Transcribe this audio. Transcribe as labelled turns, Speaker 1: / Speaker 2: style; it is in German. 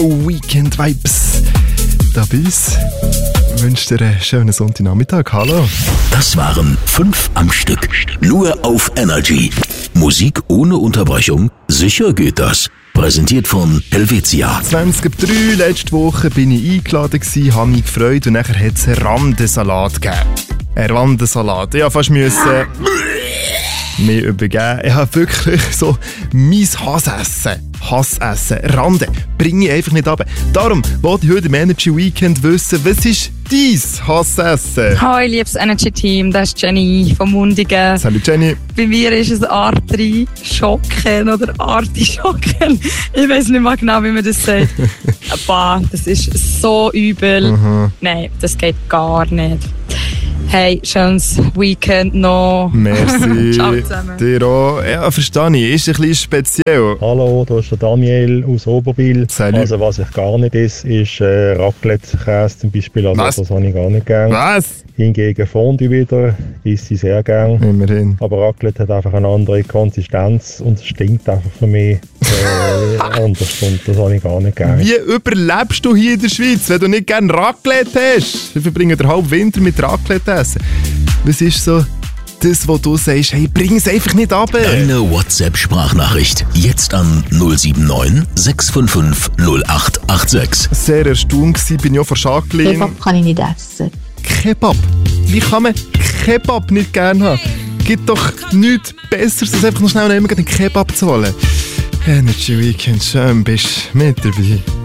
Speaker 1: Weekend Vibes. Da bei uns. Ich wünsche dir einen schönen Sonntagnachmittag. Hallo.
Speaker 2: Das waren 5 am Stück. Nur auf Energy. Musik ohne Unterbrechung. Sicher geht das. Präsentiert von Helvetia.
Speaker 1: 20:03, letzte Woche bin ich eingeladen gewesen, habe mich gefreut und nachher hat es einen Randensalat gegeben. Ein Randensalat. Ich musste fast mich übergeben. Ich habe wirklich so mein Hassessen. Rande bringe ich einfach nicht runter. Darum wollte ich heute im Energy Weekend wissen, was ist dein Hassessen?
Speaker 3: Hi, liebes Energy-Team, das ist Jenny vom Mundigen.
Speaker 1: Salut Jenny.
Speaker 3: Bei mir ist es Artischocken oder Artischocken. Ich weiß nicht mehr genau, wie man das sagt. Aber das ist so übel. Nein, das geht gar nicht. Hey, schönes Weekend noch.
Speaker 1: Merci.
Speaker 3: Ciao zusammen.
Speaker 1: Dir auch. Ja, verstehe ich. Ist ein bisschen speziell.
Speaker 4: Hallo, da ist der Daniel aus Oberbil.
Speaker 1: Salut.
Speaker 4: Also was ich gar nicht esse, ist Raclette-Käse zum Beispiel. Also
Speaker 1: Was?
Speaker 4: das habe ich gar nicht gern.
Speaker 1: Was?
Speaker 4: Hingegen Fondue wieder, esse ich sehr gern.
Speaker 1: Immerhin.
Speaker 4: Aber Raclette hat einfach eine andere Konsistenz und es stinkt einfach für mich anders. Und das habe ich gar nicht gern.
Speaker 1: Wie überlebst du hier in der Schweiz, wenn du nicht gerne Raclette hast? Wir verbringen den halben Winter mit Raclette essen. Was ist so das, wo du sagst, hey, bring es einfach nicht runter?
Speaker 2: Eine WhatsApp-Sprachnachricht. Jetzt an 079 655 0886.
Speaker 1: Sehr erstaunt gewesen, bin ich auch von Jacqueline.
Speaker 5: Kebab kann ich nicht essen.
Speaker 1: Kebab? Wie kann man Kebab nicht gerne haben? Gibt doch nichts Besseres, als einfach noch schnell einen Kebab zu holen. Energy Weekend, schön bist du mit dabei.